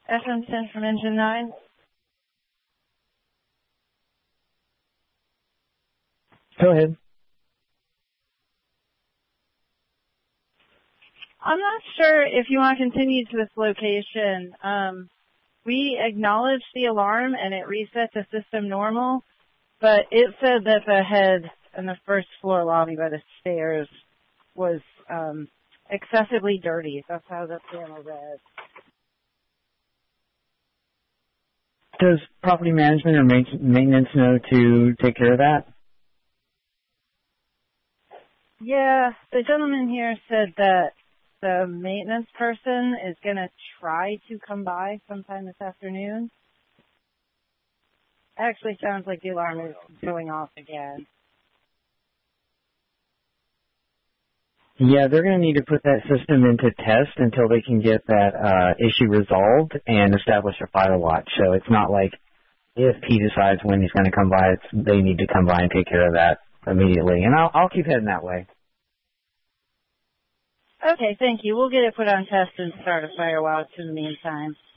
FM10 from Engine 9. Go ahead. I'm not sure if you want to continue to this location. We acknowledged the alarm and it reset to system normal, but it said that the head in the first floor lobby by the stairs was excessively dirty. That's how the panel read. Does property management or maintenance know to take care of that? Yeah, the gentleman here said that the maintenance person is going to try to come by sometime this afternoon. Actually sounds like the alarm is going off again. Yeah, they're going to need to put that system into test until they can get that issue resolved and establish a fire watch. So it's not like if he decides when he's going to come by, they need to come by and take care of that immediately. And I'll keep heading that way. Okay, thank you. We'll get it put on test and start a fire watch in the meantime.